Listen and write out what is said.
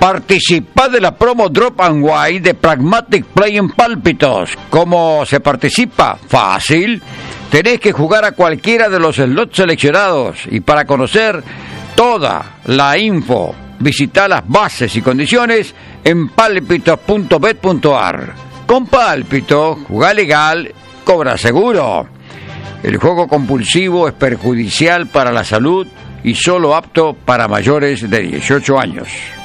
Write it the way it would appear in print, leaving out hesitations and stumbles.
Participa de la promo Drop and Wide de Pragmatic Play en Pálpitos. ¿Cómo se participa? Fácil. Tenés que jugar a cualquiera de los slots seleccionados y para conocer toda la info, visita las bases y condiciones en pálpitos.bet.ar. Con Pálpito, jugá legal, cobra seguro. El juego compulsivo es perjudicial para la salud y solo apto para mayores de 18 años.